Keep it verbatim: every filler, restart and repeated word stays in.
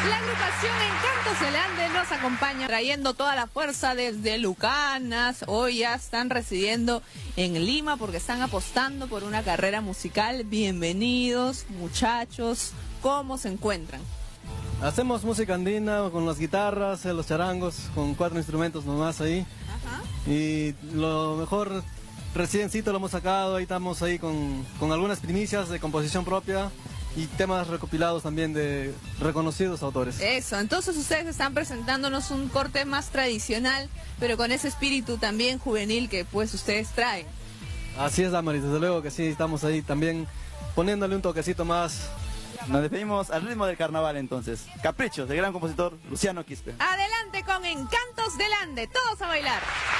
La agrupación Encantos del Ande nos acompaña trayendo toda la fuerza desde Lucanas. Hoy ya están residiendo en Lima porque están apostando por una carrera musical. Bienvenidos, muchachos. ¿Cómo se encuentran? Hacemos música andina con las guitarras, los charangos, con cuatro instrumentos nomás ahí. Ajá. Y lo mejor, reciencito lo hemos sacado, ahí estamos ahí con, con algunas primicias de composición propia y temas recopilados también de reconocidos autores. Eso, entonces ustedes están presentándonos un corte más tradicional, pero con ese espíritu también juvenil que pues ustedes traen. Así es, Damaris, desde luego que sí, estamos ahí también poniéndole un toquecito más. Nos despedimos al ritmo del carnaval entonces. Caprichos, del gran compositor Luciano Quispe. Adelante con Encantos del Ande, todos a bailar.